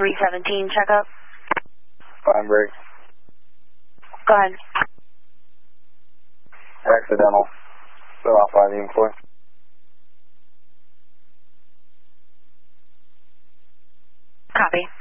317 checkup. Fine break. Go ahead. Accidental. So off by the employee. Copy.